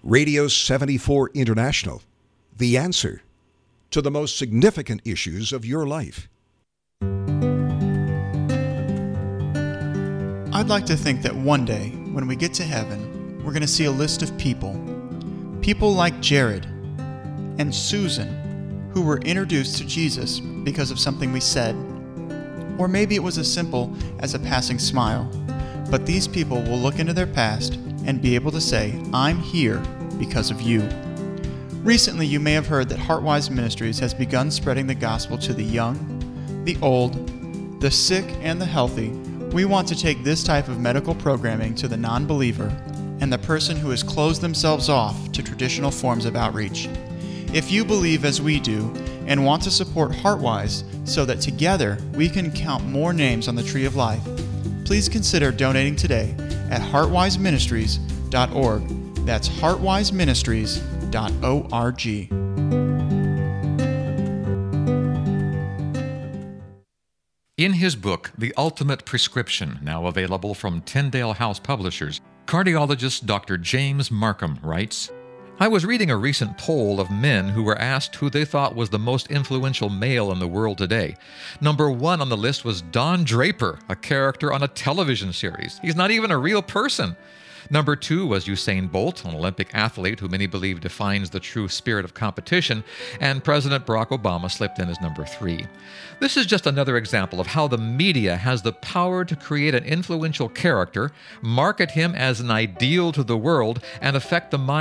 Radio 74 International, the answer to the most significant issues of your life. I'd like to think that one day, when we get to heaven, we're going to see a list of people like Jared and Susan, who were introduced to Jesus because of something we said. Or maybe it was as simple as a passing smile. But these people will look into their past and be able to say, I'm here because of you. Recently, you may have heard that Heartwise Ministries has begun spreading the gospel to the young, the old, the sick, and the healthy. We want to take this type of medical programming to the non-believer and the person who has closed themselves off to traditional forms of outreach. If you believe as we do and want to support Heartwise so that together we can count more names on the Tree of Life, please consider donating today at heartwiseministries.org. That's heartwiseministries.org. In his book, The Ultimate Prescription, now available from Tyndale House Publishers, cardiologist Dr. James Markham writes, I was reading a recent poll of men who were asked who they thought was the most influential male in the world today. Number 1 on the list was Don Draper, a character on a television series. He's not even a real person. Number 2 was Usain Bolt, an Olympic athlete who many believe defines the true spirit of competition, and President Barack Obama slipped in as number 3. This is just another example of how the media has the power to create an influential character, market him as an ideal to the world, and affect the mind